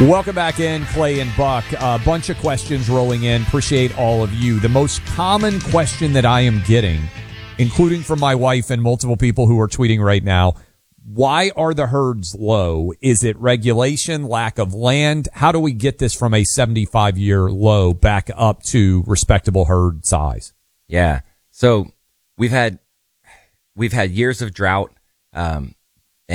Welcome back in, Clay and Buck. A bunch of questions rolling in. Appreciate all of you. The most common question that I am getting, including from my wife and multiple people who are tweeting right now, why are the herds low? Is it regulation, lack of land? How do we get this from a 75-year low back up to respectable herd size? Yeah. So we've had years of drought.